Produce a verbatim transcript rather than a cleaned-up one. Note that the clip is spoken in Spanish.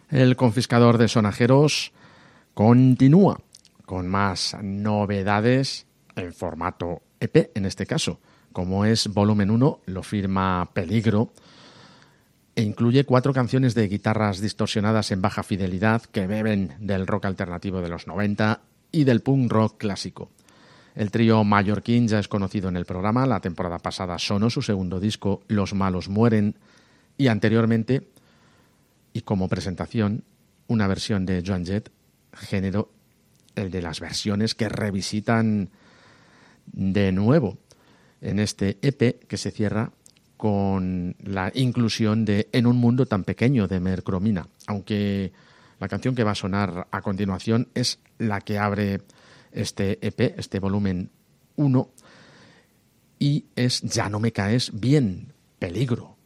El confiscador de sonajeros continúa con más novedades en formato E P, en este caso. Como es volumen uno, lo firma Peligro e incluye cuatro canciones de guitarras distorsionadas en baja fidelidad que beben del rock alternativo de los noventa y del punk rock clásico. El trío mallorquín ya es conocido en el programa. La temporada pasada sonó su segundo disco, Los malos mueren, y anteriormente, y como presentación, una versión de Joan Jett, género el de las versiones que revisitan de nuevo en este E P que se cierra con la inclusión de En un mundo tan pequeño de Mercromina, aunque la canción que va a sonar a continuación es la que abre este E P, este volumen uno, y es Ya no me caes bien, Peligro.